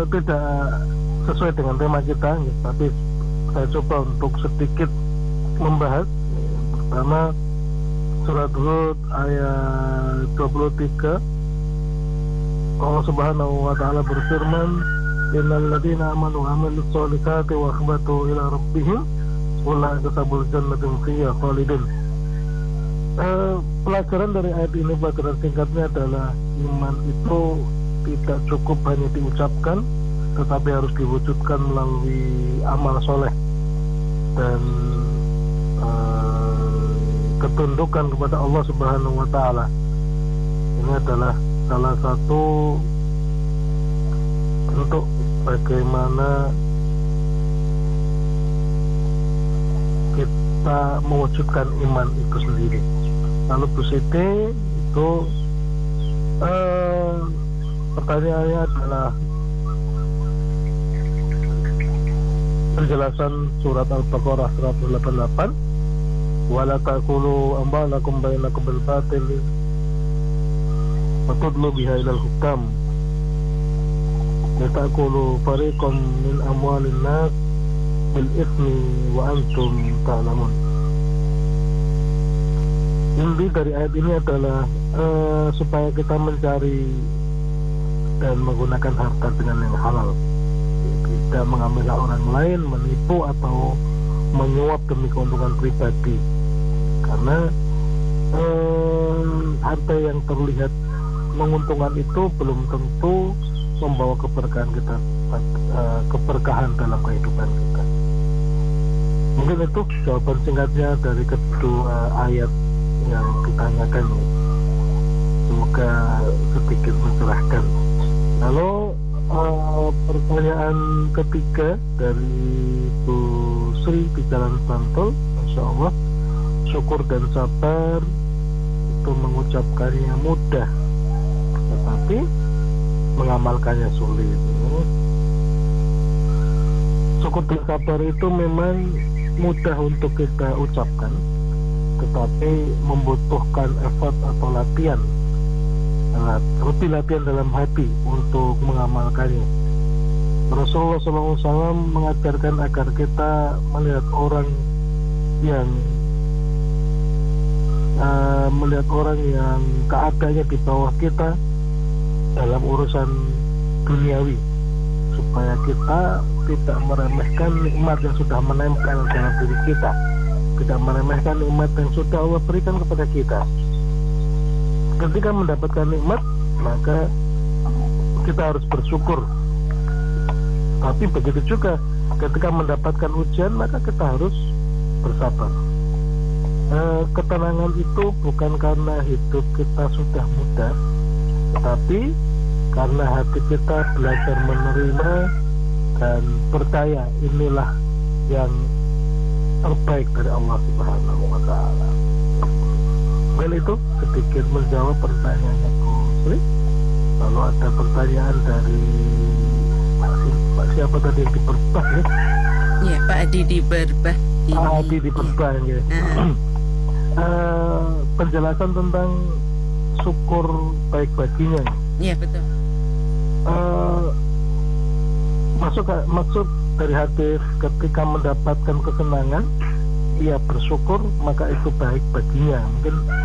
tidak sesuai dengan tema kita, tapi saya coba untuk sedikit membahas. Pertama, surat Hud ayat 23, Allah Subhanahu wa taala berfirman, innal ladzina amanu wa amilus solihati wa akhbatu ila rabbihim ulaika sabul jannatin fiha khalidun. Pelajaran dari ayat ini, pelajaran singkatnya adalah iman itu tidak cukup hanya diucapkan, tetapi harus diwujudkan melalui amal soleh dan ketundukan kepada Allah Subhanahu wa taala. Ini adalah salah satu bentuk bagaimana kita mewujudkan iman itu sendiri. Lalu Bu Siti itu pertanyaannya adalah penjelasan surat Al-Baqarah 188, wala ta'kulu amwalakum bainakum bil batil wa tudlu biha ilal hukam la ta'kulu fariqam min amwalin nas bil itsmi wa antum ta'lamun. Inti dari ayat ini adalah supaya kita mencari dan menggunakan harta dengan yang halal, tidak mengambil orang lain, menipu atau menyuap demi keuntungan pribadi. Karena harta yang terlihat menguntungkan itu belum tentu membawa keberkahan dalam kehidupan kita. Mungkin itu jawaban singkatnya dari kedua ayat yang ditanyakan. Semoga sedikit mencerahkan. Lalu pertanyaan ketiga dari Bu Sri di Jalan Bantul, Masya Allah, syukur dan sabar itu mengucapkannya mudah, tetapi mengamalkannya sulit. Syukur dan sabar itu memang mudah untuk kita ucapkan, tetapi membutuhkan effort atau latihan, lebih latihan dalam hati untuk mengamalkannya. Rasulullah SAW mengajarkan agar kita melihat orang yang keadaannya di bawah kita dalam urusan duniawi, supaya kita tidak meremehkan nikmat yang sudah menempel dalam diri kita, tidak meremehkan nikmat yang sudah Allah berikan kepada kita. Ketika mendapatkan nikmat, maka kita harus bersyukur. Tapi begitu juga ketika mendapatkan ujian, maka kita harus bersabar. Ketenangan itu bukan karena hidup kita sudah mudah, tetapi karena hati kita belajar menerima dan percaya inilah yang terbaik dari Allah Subhanahu wa taala. Mungkin itu sedikit menjawab pertanyaannya Bu Sri. Lalu ada pertanyaan dari Pak siapa tadi yang di Berbah ya? Iya, Pak Adi di Berbah. Pak Adi di Berbah ya. Penjelasan tentang syukur baik baginya. Iya, betul. Maksud dari hadis ketika mendapatkan kesenangan ia bersyukur maka itu baik baginya. Mungkin